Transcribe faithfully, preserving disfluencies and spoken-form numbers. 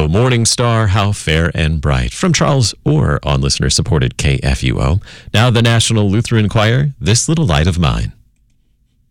O Morning Star, How Fair and Bright, from Charles Orr on listener-supported K F U O. Now the National Lutheran Choir, This Little Light of Mine.